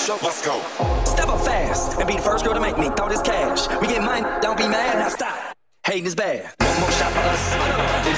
show. Let's go. Step up fast and be the first girl to make me throw this cash. We get mine, don't be mad, now stop. Hating is bad. One more shot for us.